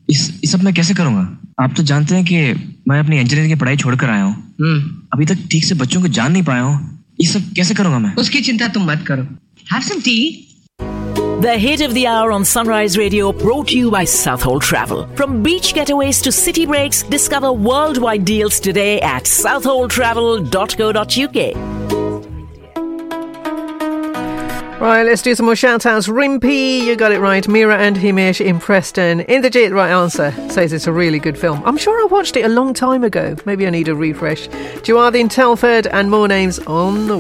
इस सब मैं कैसे करूंगा? आप तो जानते हैं कि मैं अपनी इंजीनियरिंग की पढ़ाई छोड़कर आया हूँ। अभी तक ठीक से बच्चों को जान नहीं पाया हूँ। ये सब कैसे करूंगा मैं? उसकी चिंता तुम मत करो। Have some tea. The hit of the hour on Sunrise Radio, brought to you by Southhold Travel. From beach getaways to city breaks, discover worldwide deals today at southholdtravel.co.uk. Right, let's do some more shout-outs. Rimpy, you got it right. Mira and Himish in Preston. Indrajit, right answer, says it's a really good film. I'm sure I watched it a long time ago. Maybe I need a refresh. Juad in Telford, and more names on the